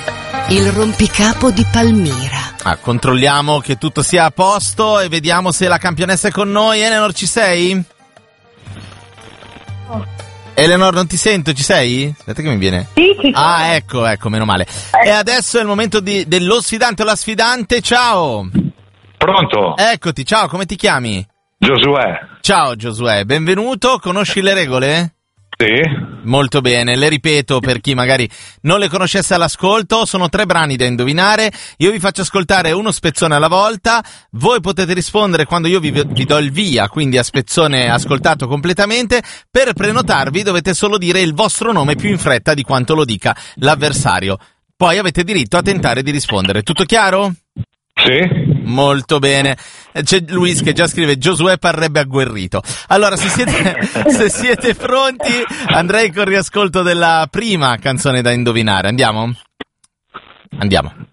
Il rompicapo di Palmira. Controlliamo che tutto sia a posto e vediamo se la campionessa è con noi. Eleanor, ci sei? Eleanor, non ti sento, ci sei? Aspetta che mi viene. Sì, ci sono. Ecco, meno male. E adesso è il momento dello sfidante o la sfidante. Ciao. Pronto? Eccoti, ciao, come ti chiami? Giosuè. Ciao Giosuè, benvenuto. Conosci le regole? Sì. Molto bene, le ripeto per chi magari non le conoscesse all'ascolto. Sono 3 brani da indovinare, io vi faccio ascoltare uno spezzone alla volta, voi potete rispondere quando io vi do il via, quindi a spezzone ascoltato completamente. Per prenotarvi dovete solo dire il vostro nome più in fretta di quanto lo dica l'avversario, poi avete diritto a tentare di rispondere. Tutto chiaro? Sì. Molto bene. C'è Luis che già scrive: Giosuè parrebbe agguerrito. Allora, se siete pronti, andrei con riascolto della prima canzone da indovinare. Andiamo? Andiamo.